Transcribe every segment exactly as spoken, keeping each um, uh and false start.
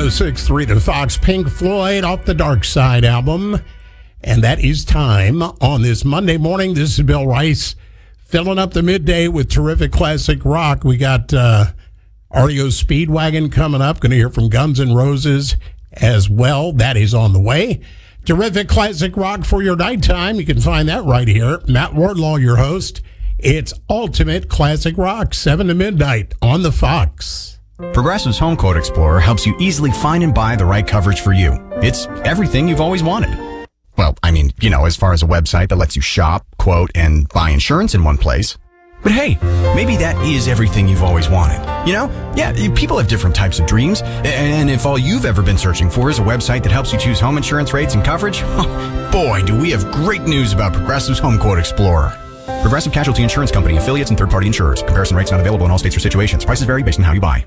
oh six point three The Fox, Pink Floyd off the Dark Side album. And that is time on this Monday morning. This is Bill Rice filling up the midday with terrific classic rock. We got uh, R E O Speedwagon coming up. Going to hear from Guns N' Roses as well. That is on the way. Terrific classic rock for your nighttime. You can find that right here. Matt Wardlaw, your host. It's Ultimate Classic Rock, seven to midnight on the Fox. Progressive's Home Quote Explorer helps you easily find and buy the right coverage for you. It's everything you've always wanted. Well, I mean, you know, as far as a website that lets you shop, quote, and buy insurance in one place. But hey, maybe that is everything you've always wanted. You know? Yeah, people have different types of dreams. And if all you've ever been searching for is a website that helps you choose home insurance rates and coverage, boy, do we have great news about Progressive's Home Quote Explorer. Progressive Casualty Insurance Company, affiliates, and third-party insurers. Comparison rates not available in all states or situations. Prices vary based on how you buy.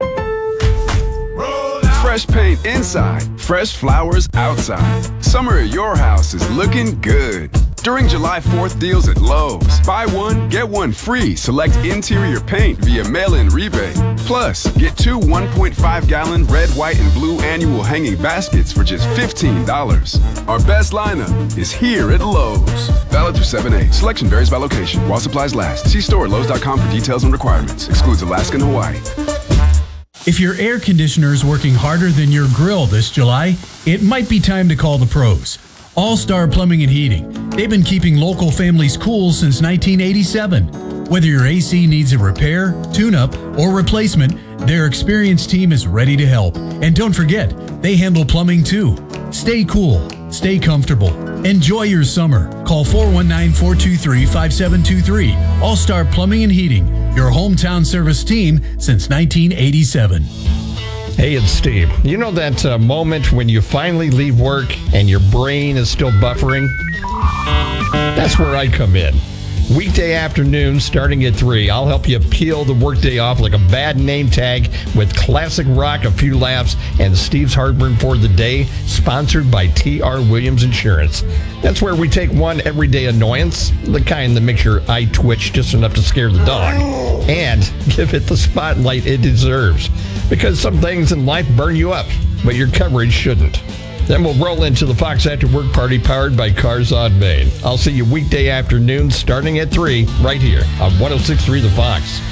Fresh paint inside, fresh flowers outside. Summer at your house is looking good. During July fourth deals at Lowe's, buy one, get one free. Select interior paint via mail-in rebate. Plus, get two one point five gallon red, white, and blue annual hanging baskets for just fifteen dollars. Our best lineup is here at Lowe's. Valid through seven eight. Selection varies by location. While supplies last. See store at Lowe's dot com for details and requirements. Excludes Alaska and Hawaii. If your air conditioner is working harder than your grill this July, it might be time to call the pros. All-Star Plumbing and Heating. They've been keeping local families cool since nineteen eighty-seven. Whether your A C needs a repair, tune-up, or replacement, their experienced team is ready to help. And don't forget, they handle plumbing too. Stay cool. Stay comfortable. Enjoy your summer. Call four one nine, four two three, five seven two three. All-Star Plumbing and Heating, your hometown service team since nineteen eighty-seven. Hey, it's Steve. You know that uh, moment when you finally leave work and your brain is still buffering? That's where I come in. Weekday afternoons starting at three. I'll help you peel the workday off like a bad name tag with classic rock, a few laughs, and Steve's Heartburn for the Day, sponsored by T R. Williams Insurance. That's where we take one everyday annoyance, the kind that makes your eye twitch just enough to scare the dog, and give it the spotlight it deserves. Because some things in life burn you up, but your coverage shouldn't. Then we'll roll into the Fox After Work Party powered by Cars on Main. I'll see you weekday afternoons starting at three right here on one oh six point three The Fox.